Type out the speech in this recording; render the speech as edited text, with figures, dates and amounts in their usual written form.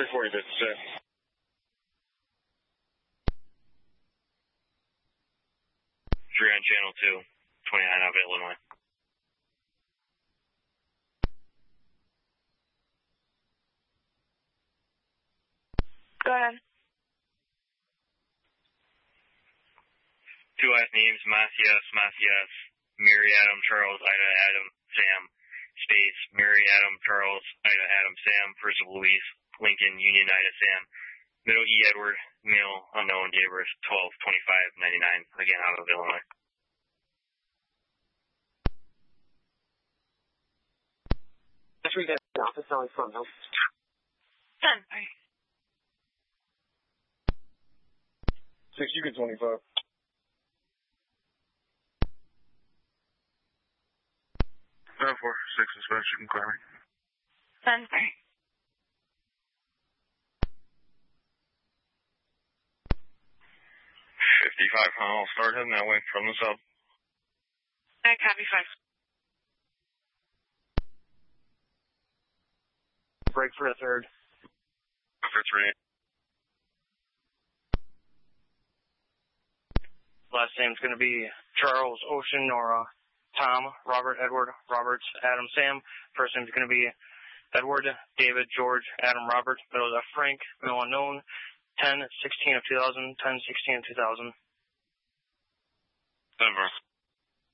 340 bits, sir. Three on channel 2, 29 out of Illinois. Go ahead. Two last names, Macias, Mary Adam, Charles, Ida, Adam, Sam, space, Mary Adam, Charles, Ida, Adam, Sam, first of Louise, Lincoln, Union, Ida, Sam, middle E, Edward, male, unknown, date of birth, 12/25/99, again out of Illinois. Let's read that office only from no. 10. 6, you get 25. 4, 6 inspection, clearing. 10. 55, I'll start heading that way from the sub. I copy 5. Break for a third. For 3. Last name's going to be Charles, Ocean, Nora, Tom, Robert, Edward, Roberts, Adam, Sam. First name's going to be Edward, David, George, Adam, Robert. Middle is Frank, middle unknown. 10/16/2000, 10/16/2000. Denver.